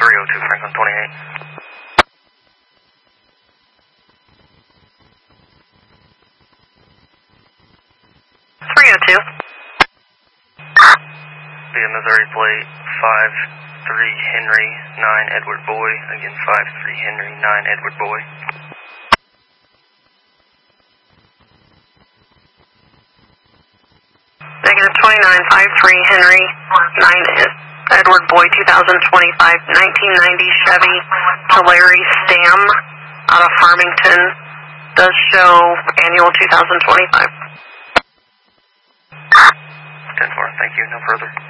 302 Franklin 28. 302. Via Missouri plate 53 Henry 9 Edward Boy. Again 53 Henry 9 Edward Boy. Negative 2953 Henry 9 Edward Boy 2025 1990 Chevy Tulare Stam out of Farmington. Does show annual 2025. 10-4, thank you, no further.